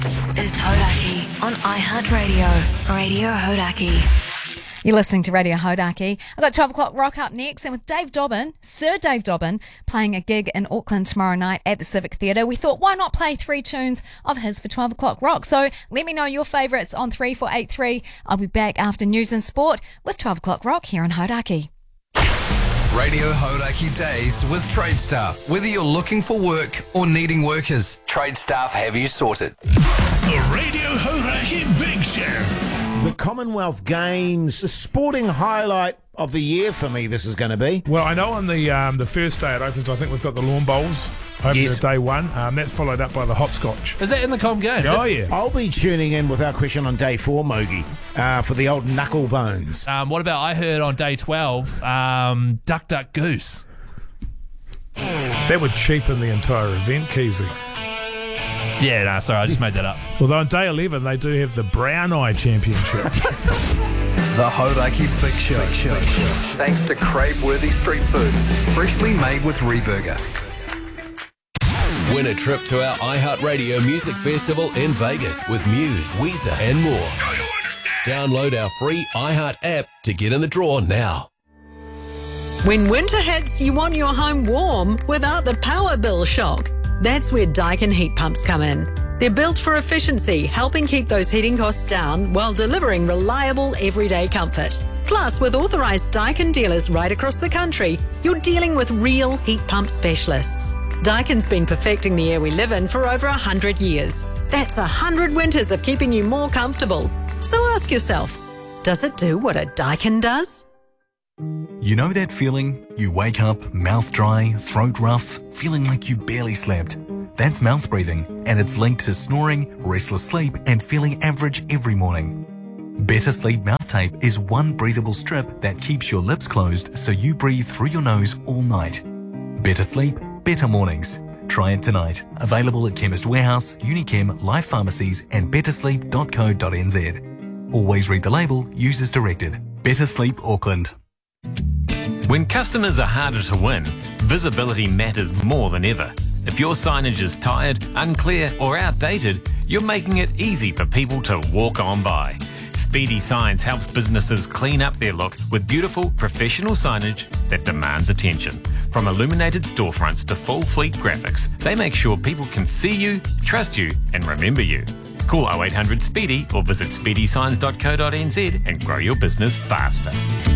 Is Hodaki on iHeartRadio. Radio Hodaki. You're listening to Radio Hodaki. I've got 12 o'clock rock up next, and with Dave Dobbin, Sir Dave Dobbin, playing a gig in Auckland tomorrow night at the Civic Theatre, we thought, why not play 3 tunes of his for 12 o'clock rock? So let me know your favourites on 3483. I'll be back after news and sport with 12 o'clock rock here on Hodaki. Radio Hodaki Days with Trade Staff. Whether you're looking for work or needing workers, Trade Staff have you sorted. The Radio Hodaki Big Show. The Commonwealth Games, the sporting highlight of the year for me, this is going to be. Well, I know on the first day it opens, I think we've got the lawn bowls opening at day one. That's followed up by the hopscotch. Is that in the Com Games? Oh, yeah. I'll be tuning in without question on day 4, Mogi, for the old knuckle bones. What about, I heard on day 12, Duck Duck Goose. That would cheapen the entire event, Keezy. Yeah, no, sorry, I just made that up. Although on day 11 they do have the Brown Eye Championship. The Hodaki Big Show. Thanks to crave-worthy street food, freshly made with Reburger. Win a trip to our iHeartRadio Music Festival in Vegas with Muse, Weezer and more. Download our free iHeart app to get in the draw now. When winter hits, you want your home warm without the power bill shock. That's where Daikin heat pumps come in. They're built for efficiency, helping keep those heating costs down while delivering reliable everyday comfort. Plus, with authorised Daikin dealers right across the country, you're dealing with real heat pump specialists. Daikin's been perfecting the air we live in for over 100 years. That's 100 winters of keeping you more comfortable. So ask yourself, does it do what a Daikin does? You know that feeling? You wake up, mouth dry, throat rough, feeling like you barely slept. That's mouth breathing, and it's linked to snoring, restless sleep, and feeling average every morning. Better Sleep Mouth Tape is one breathable strip that keeps your lips closed so you breathe through your nose all night. Better sleep, better mornings. Try it tonight. Available at Chemist Warehouse, Unichem, Life Pharmacies, and bettersleep.co.nz. Always read the label, use as directed. Better Sleep Auckland. When customers are harder to win, visibility matters more than ever. If your signage is tired, unclear or outdated, you're making it easy for people to walk on by. Speedy Signs helps businesses clean up their look with beautiful, professional signage that demands attention. From illuminated storefronts to full fleet graphics, they make sure people can see you, trust you and remember you. Call 0800 SPEEDY or visit speedysigns.co.nz and grow your business faster.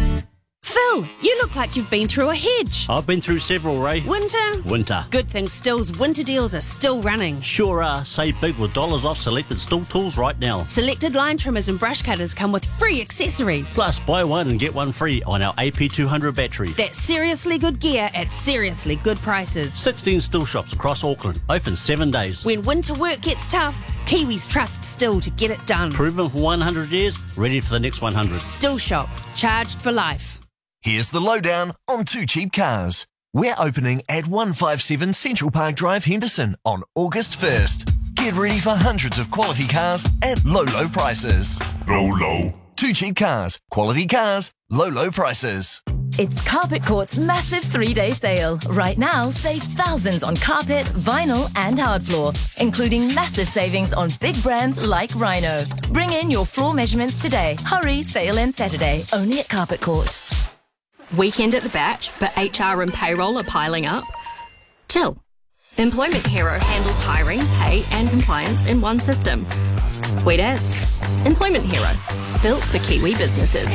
Phil, you look like you've been through a hedge. I've been through several, Ray. Winter. Good thing Still's winter deals are still running. Sure are. Save big with dollars off selected Still tools right now. Selected line trimmers and brush cutters come with free accessories. Plus, buy one and get one free on our AP200 battery. That's seriously good gear at seriously good prices. 16 Still shops across Auckland. Open 7 days. When winter work gets tough, Kiwis trust Still to get it done. Proven for 100 years, ready for the next 100. Still Shop. Charged for life. Here's the lowdown on Two Cheap Cars. We're opening at 157 Central Park Drive, Henderson on August 1st. Get ready for hundreds of quality cars at low prices. Low. Two Cheap Cars. Quality cars, low prices. It's Carpet Court's massive 3-day sale. Right now, save thousands on carpet, vinyl and hard floor, including massive savings on big brands like Rhino. Bring in your floor measurements today. Hurry, sale ends Saturday, only at Carpet Court. Weekend at the batch, but HR and payroll are piling up? Chill. Employment Hero handles hiring, pay and compliance in one system. Sweet as. Employment Hero. Built for Kiwi businesses.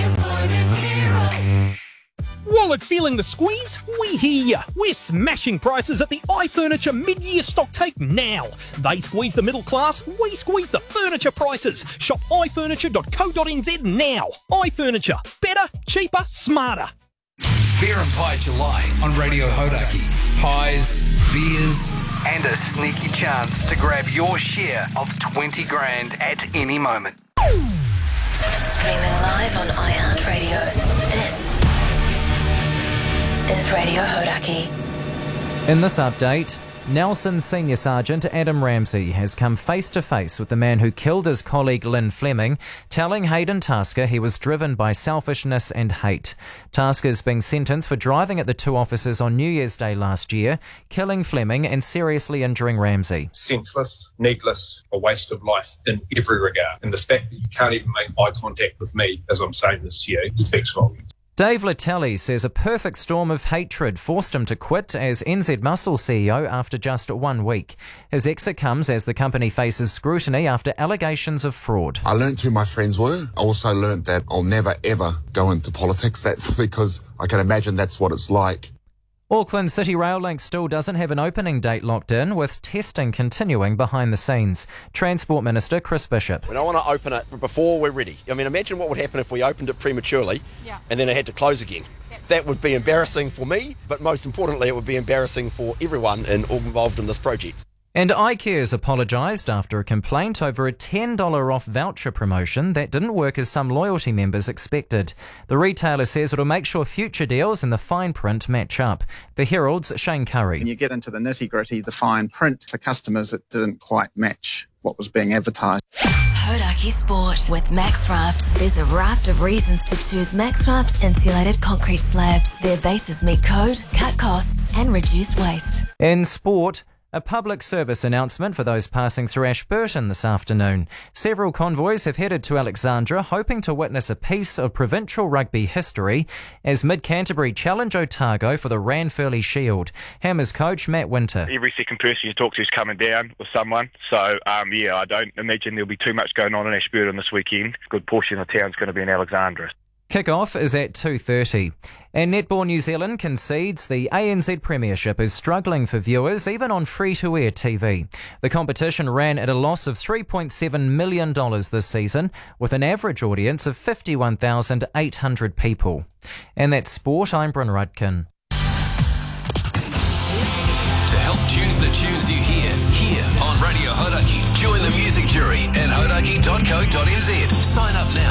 Wallet feeling the squeeze? We hear ya. We're smashing prices at the iFurniture mid-year stock take now. They squeeze the middle class, we squeeze the furniture prices. Shop ifurniture.co.nz now. iFurniture. Better, cheaper, smarter. Beer and Pie July on Radio Hodaki. Pies, beers, and a sneaky chance to grab your share of 20 grand at any moment. Streaming live on iHeartRadio. This is Radio Hodaki. In this update, Nelson Senior Sergeant Adam Ramsey has come face to face with the man who killed his colleague Lynn Fleming, telling Hayden Tasker he was driven by selfishness and hate. Tasker's being sentenced for driving at the two officers on New Year's Day last year, killing Fleming and seriously injuring Ramsey. Senseless, needless, a waste of life in every regard. And the fact that you can't even make eye contact with me as I'm saying this to you speaks volumes. Dave Latelli says a perfect storm of hatred forced him to quit as NZ Muscle CEO after just 1 week. His exit comes as the company faces scrutiny after allegations of fraud. I learnt who my friends were. I also learnt that I'll never ever go into politics. That's because I can imagine that's what it's like. Auckland City Rail Link still doesn't have an opening date locked in, with testing continuing behind the scenes. Transport Minister Chris Bishop. We don't want to open it before we're ready. I mean, imagine what would happen if we opened it prematurely and then it had to close again. That would be embarrassing for me, but most importantly, it would be embarrassing for everyone involved in this project. And iCare's apologised after a complaint over a $10 off voucher promotion that didn't work as some loyalty members expected. The retailer says it'll make sure future deals and the fine print match up. The Herald's Shane Curry. When you get into the nitty-gritty, the fine print for customers, it didn't quite match what was being advertised. Hodaki Sport with Max Raft. There's a raft of reasons to choose Max Raft insulated concrete slabs. Their bases meet code, cut costs and reduce waste. In sport, a public service announcement for those passing through Ashburton this afternoon. Several convoys have headed to Alexandra, hoping to witness a piece of provincial rugby history as Mid-Canterbury challenge Otago for the Ranfurly Shield. Hammers coach Matt Winter. Every second person you talk to is coming down with someone. So, I don't imagine there'll be too much going on in Ashburton this weekend. A good portion of the town's going to be in Alexandra. Kick-off is at 2:30. And Netball New Zealand concedes the ANZ Premiership is struggling for viewers even on free-to-air TV. The competition ran at a loss of $3.7 million this season with an average audience of 51,800 people. And that's sport. I'm Bryn Rudkin. To help choose the tunes you hear here on Radio Hodaki, join the music jury at hodaki.co.nz. Sign up now